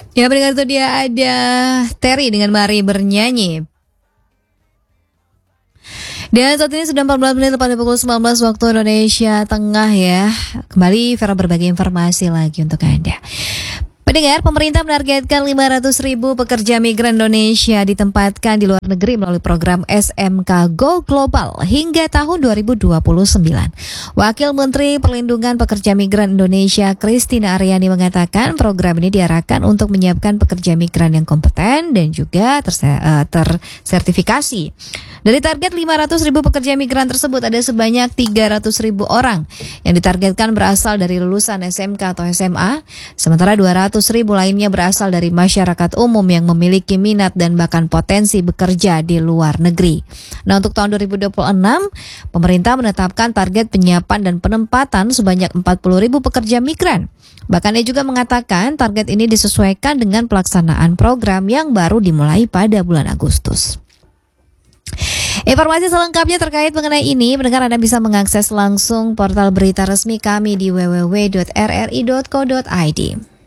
Ya pendengar, itu dia ada Terry dengan Mari Bernyanyi. Dan saat ini sudah 14 menit lepas dari pukul 19 waktu Indonesia Tengah ya. Kembali Vera berbagi informasi lagi untuk Anda. Pendengar, pemerintah menargetkan 500.000 pekerja migran Indonesia ditempatkan di luar negeri melalui program SMK Go Global hingga tahun 2029. Wakil Menteri Perlindungan Pekerja Migran Indonesia Christina Aryani mengatakan program ini diarahkan untuk menyiapkan pekerja migran yang kompeten dan juga tersertifikasi. Dari target 500.000 pekerja migran tersebut ada sebanyak 300.000 orang yang ditargetkan berasal dari lulusan SMK atau SMA, sementara 200.000 lainnya berasal dari masyarakat umum yang memiliki minat dan bahkan potensi bekerja di luar negeri. Nah, untuk tahun 2026, pemerintah menetapkan target penyiapan dan penempatan sebanyak 40.000 pekerja migran. Bahkan ia juga mengatakan target ini disesuaikan dengan pelaksanaan program yang baru dimulai pada bulan Agustus. Informasi selengkapnya terkait mengenai ini, pendengar Anda bisa mengakses langsung portal berita resmi kami di www.rri.co.id.